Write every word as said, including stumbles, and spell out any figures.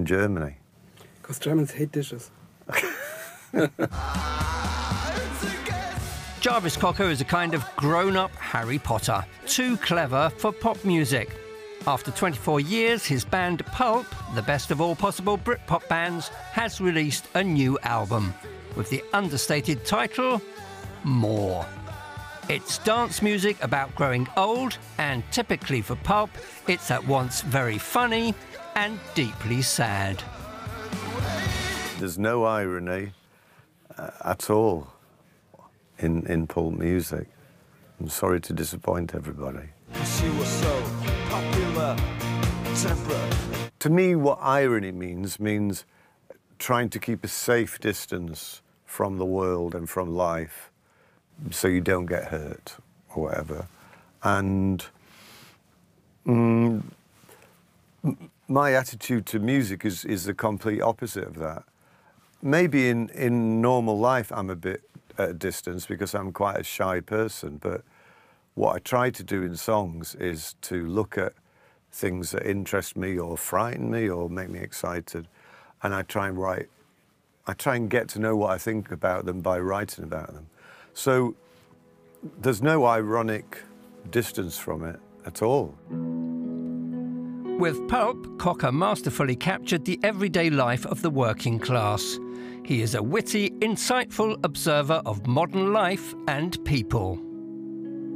from Germany? Because Germans hate dishes. Jarvis Cocker is a kind of grown-up Harry Potter, too clever for pop music. After twenty-four years, his band Pulp, the best of all possible Britpop bands, has released a new album with the understated title, More. It's dance music about growing old, and typically for Pulp, it's at once very funny and deeply sad. There's no irony uh, at all in, in Pulp music. I'm sorry to disappoint everybody. She was so popular, temperate. To me, what irony means, means trying to keep a safe distance from the world and from life so you don't get hurt or whatever. And mm, my attitude to music is, is the complete opposite of that. Maybe in, in normal life I'm a bit at a distance because I'm quite a shy person, but what I try to do in songs is to look at things that interest me or frighten me or make me excited, and I try and write, I try and get to know what I think about them by writing about them. So there's no ironic distance from it at all. With Pulp, Cocker masterfully captured the everyday life of the working class. He is a witty, insightful observer of modern life and people.